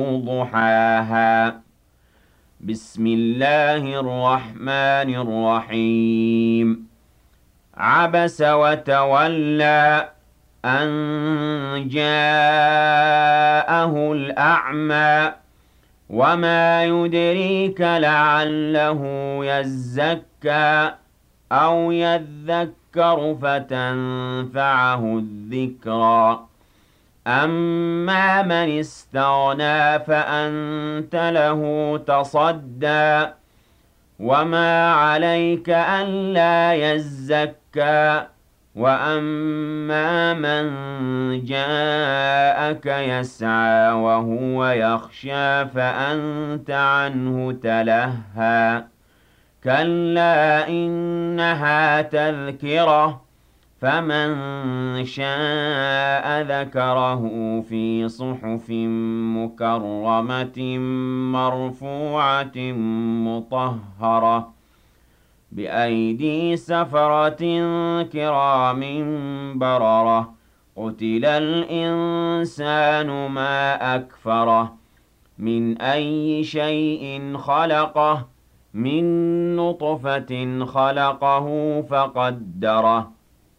ضحاها بسم الله الرحمن الرحيم عبس وتولى أن جاءه الأعمى وما يدريك لعله يزكى أو يذكر فتنفعه الذكرى أما من استغنى فأنت له تصدى وما عليك ألا يزكى وأما من جاءك يسعى وهو يخشى فأنت عنه تلهى كلا إنها تذكرة فمن شاء ذكره في صحف مكرمة مرفوعة مطهرة بأيدي سفرة كرام بررة قتل الإنسان ما أكفره من أي شيء خلقه من نطفة خلقه فقدره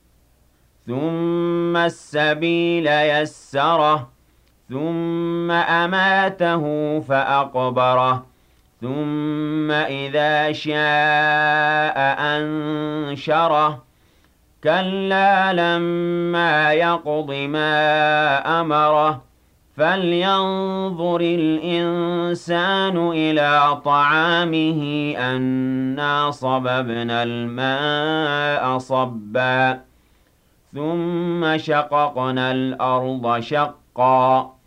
ثم السبيل يسره ثم أماته فأقبره ثم إذا شاء أنشره كلا لما يقض ما أمره فلينظر الإنسان إلى طعامه أنا صببنا الماء صبا ثم شققنا الأرض شقا